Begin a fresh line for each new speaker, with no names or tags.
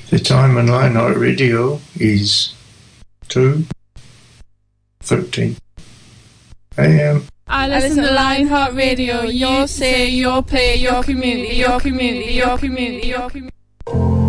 The time on Lionheart Radio is 2:13 a.m.
I listen to Lionheart Radio. Your say, your play, your community, your community, your community, your community.